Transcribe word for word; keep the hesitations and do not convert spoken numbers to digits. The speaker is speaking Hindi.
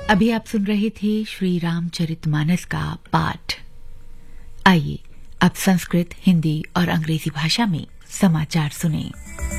अभी आप सुन रहे थे श्री रामचरितमानस का पाठ। आइए अब संस्कृत, हिंदी और अंग्रेजी भाषा में समाचार सुनें।